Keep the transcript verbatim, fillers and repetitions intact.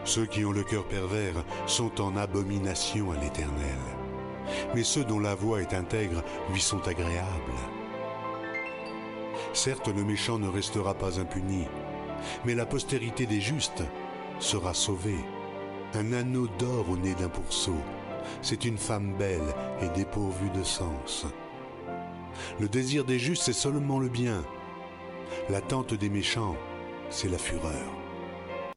Ceux qui ont le cœur pervers sont en abomination à l'Éternel, mais ceux dont la voix est intègre lui sont agréables. Certes, le méchant ne restera pas impuni, mais la postérité des justes sera sauvée. Un anneau d'or au nez d'un pourceau, c'est une femme belle et dépourvue de sens. Le désir des justes, c'est seulement le bien. L'attente des méchants, c'est la fureur.